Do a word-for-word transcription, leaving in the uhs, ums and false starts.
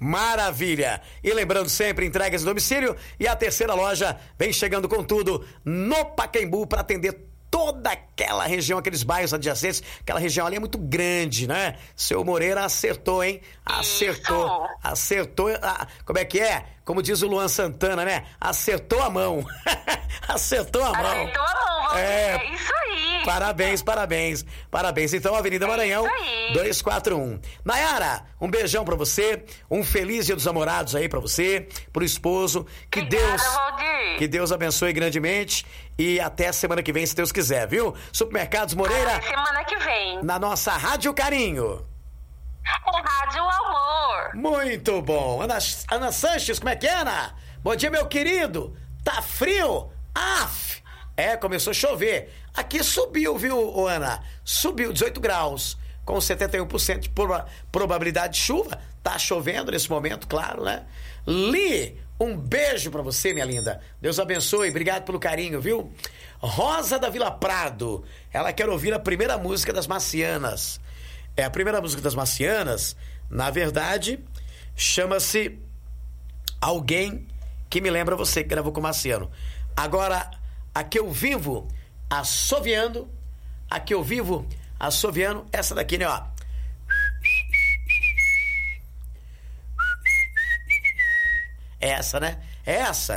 Maravilha! E lembrando sempre, entregas em domicílio, e a terceira loja vem chegando com tudo no Pacaembu para atender toda aquela região, aqueles bairros adjacentes. Aquela região ali é muito grande, né? Seu Moreira acertou, hein? Acertou. Isso. Acertou. Ah, como é que é? Como diz o Luan Santana, né? Acertou a mão. Acertou a mão. Acertou a mão, Valdir. É. É isso aí. Parabéns, parabéns. Parabéns. Então, Avenida Maranhão, duzentos e quarenta e um. Nayara, um beijão pra você. Um feliz Dia dos Namorados aí pra você, pro esposo. Que Obrigada, Deus... Valdir. Que Deus abençoe grandemente. E até semana que vem, se Deus quiser, viu? Supermercados Moreira. Até semana que vem. Na nossa Rádio Carinho. Rádio Amor. Muito bom. Ana, Ana Sanches, como é que é, Ana? Bom dia, meu querido. Tá frio? Af! É, começou a chover. Aqui subiu, viu, ô, Ana? Subiu dezoito graus, com setenta e um por cento de proba- probabilidade de chuva. Tá chovendo nesse momento, claro, né? Li, um beijo pra você, minha linda. Deus abençoe, obrigado pelo carinho, viu? Rosa da Vila Prado, ela quer ouvir a primeira música das Marcianas. É, a primeira música das Marcianas, na verdade, chama-se Alguém que Me Lembra Você, que gravou com o Marciano. Agora, aqui eu vivo assoviando, aqui eu vivo assoviando, essa daqui, né, ó. Essa, né? Essa.